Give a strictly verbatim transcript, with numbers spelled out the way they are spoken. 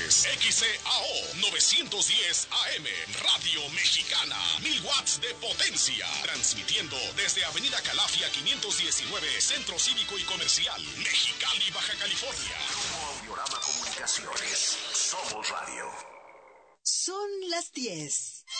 es X C A O novecientos diez A M, Radio Mexicana, mil watts de potencia, transmitiendo desde Avenida Calafia quinientos diecinueve, Centro Cívico y Comercial, Mexicali, Baja California. Audiorama Comunicaciones, somos radio. Son las diez.